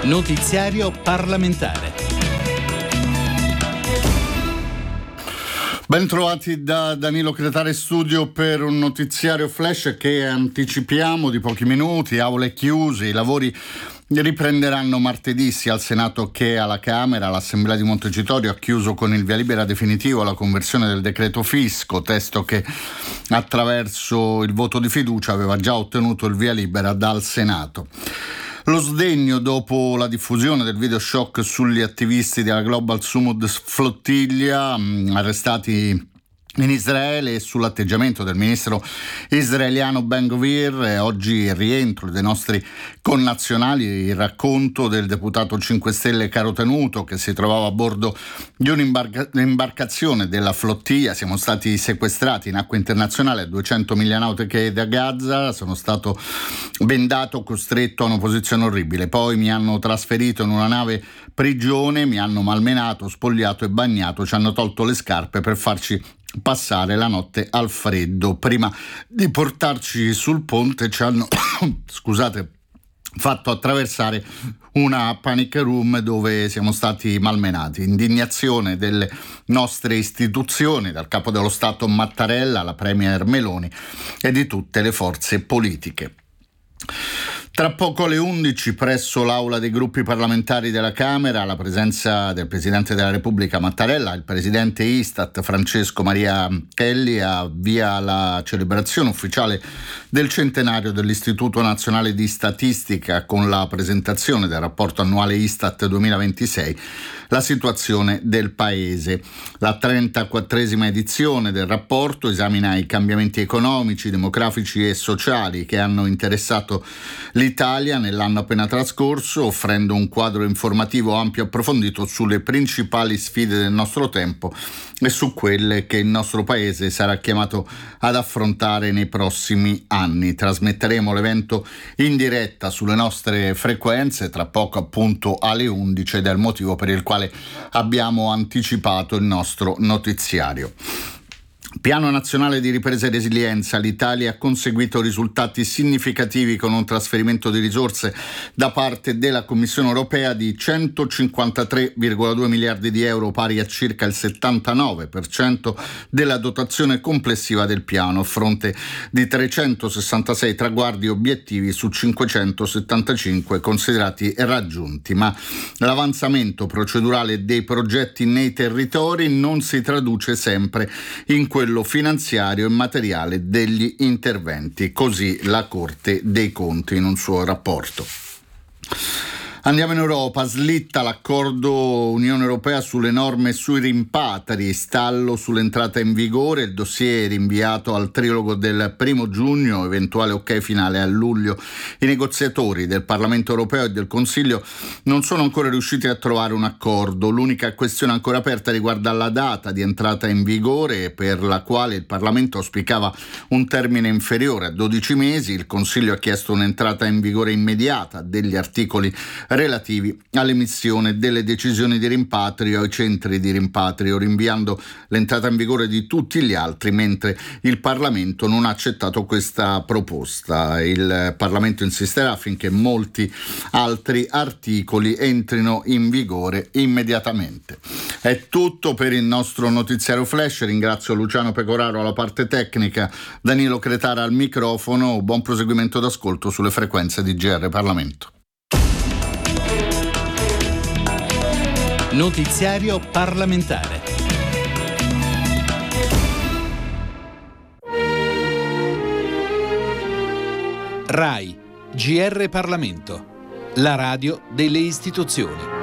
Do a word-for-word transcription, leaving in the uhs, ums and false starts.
Notiziario parlamentare. Ben trovati da Danilo Cretare Studio per un notiziario flash che anticipiamo di pochi minuti. Aule chiuse, i lavori riprenderanno martedì sia al Senato che alla Camera. L'Assemblea di Montecitorio ha chiuso con il via libera definitivo la conversione del decreto fisco, testo che attraverso il voto di fiducia aveva già ottenuto il via libera dal Senato. Lo sdegno dopo la diffusione del video shock sugli attivisti della Global Sumud Flottiglia mh, arrestati in Israele e sull'atteggiamento del ministro israeliano Ben-Gvir. Oggi il rientro dei nostri connazionali, il racconto del deputato cinque Stelle Caro Tenuto che si trovava a bordo di un'imbarcazione della flottiglia. Siamo stati sequestrati in acque internazionali a duecento miglia nautiche da Gaza, sono stato bendato, costretto a una posizione orribile, poi mi hanno trasferito in una nave prigione, mi hanno malmenato, spogliato e bagnato, ci hanno tolto le scarpe per farci passare la notte al freddo. Prima di portarci sul ponte ci hanno scusate fatto attraversare una panic room dove siamo stati malmenati. Indignazione delle nostre istituzioni, dal capo dello Stato Mattarella alla premier Meloni e di tutte le forze politiche. Tra poco alle undici presso l'aula dei gruppi parlamentari della Camera, la presenza del Presidente della Repubblica Mattarella, il Presidente Istat Francesco Maria Kelly avvia la celebrazione ufficiale del centenario dell'Istituto Nazionale di Statistica con la presentazione del rapporto annuale Istat duemilaventisei, la situazione del Paese. La trentaquattresima edizione del rapporto esamina i cambiamenti economici, demografici e sociali che hanno interessato l'Italia nell'anno appena trascorso, offrendo un quadro informativo ampio e approfondito sulle principali sfide del nostro tempo e su quelle che il nostro Paese sarà chiamato ad affrontare nei prossimi anni. Trasmetteremo l'evento in diretta sulle nostre frequenze tra poco, appunto alle undici, ed è il motivo per il quale abbiamo anticipato il nostro notiziario. Piano nazionale di ripresa e resilienza. L'Italia ha conseguito risultati significativi con un trasferimento di risorse da parte della Commissione europea di centocinquantatré virgola due miliardi di euro, pari a circa il settantanove per cento della dotazione complessiva del piano, a fronte di trecentosessantasei traguardi obiettivi su cinquecentosettantacinque considerati raggiunti. Ma l'avanzamento procedurale dei progetti nei territori non si traduce sempre in quello finanziario e materiale degli interventi, così la Corte dei Conti in un suo rapporto. Andiamo in Europa, slitta l'accordo Unione Europea sulle norme sui rimpatri, stallo sull'entrata in vigore, il dossier rinviato al trilogo del primo giugno, eventuale ok finale a luglio. I negoziatori del Parlamento Europeo e del Consiglio non sono ancora riusciti a trovare un accordo. L'unica questione ancora aperta riguarda la data di entrata in vigore, per la quale il Parlamento auspicava un termine inferiore a dodici mesi. Il Consiglio ha chiesto un'entrata in vigore immediata degli articoli relativi all'emissione delle decisioni di rimpatrio ai centri di rimpatrio, rinviando l'entrata in vigore di tutti gli altri, mentre il Parlamento non ha accettato questa proposta. Il Parlamento insisterà affinché molti altri articoli entrino in vigore immediatamente. È tutto per il nostro notiziario flash. Ringrazio Luciano Pecoraro alla parte tecnica, Danilo Cretara al microfono. Buon proseguimento d'ascolto sulle frequenze di G R Parlamento. Notiziario parlamentare. RAI, G R Parlamento, la radio delle istituzioni.